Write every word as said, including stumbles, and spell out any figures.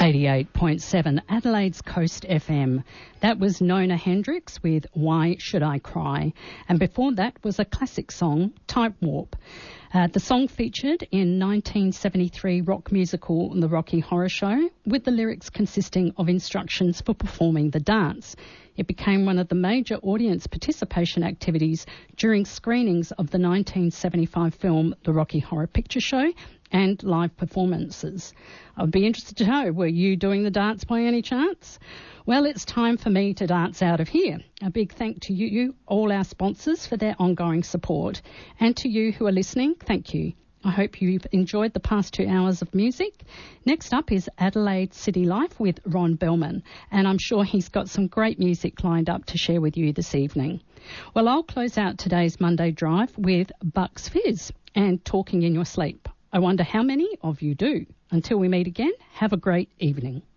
eighty-eight point seven Adelaide's Coast F M. That was Nona Hendrix with Why Should I Cry? And before that was a classic song, Type Warp. Uh, the song featured in nineteen seventy-three rock musical The Rocky Horror Show, with the lyrics consisting of instructions for performing the dance. It became one of the major audience participation activities during screenings of the nineteen seventy-five film The Rocky Horror Picture Show and live performances. I'd be interested to know, were you doing the dance by any chance? Well, it's time for me to dance out of here. A big thank to you, you, all our sponsors, for their ongoing support. And to you who are listening, thank you. I hope you've enjoyed the past two hours of music. Next up is Adelaide City Life with Ron Bellman, and I'm sure he's got some great music lined up to share with you this evening. Well, I'll close out today's Monday Drive with Bucks Fizz and Talking in Your Sleep. I wonder how many of you do. Until we meet again, have a great evening.